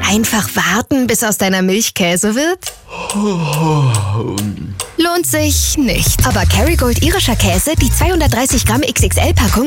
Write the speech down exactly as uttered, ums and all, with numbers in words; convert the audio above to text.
Einfach warten, bis aus deiner Milch Käse wird? Lohnt sich nicht. Aber Kerrygold irischer Käse, die zweihundertdreißig Gramm X X L-Packung,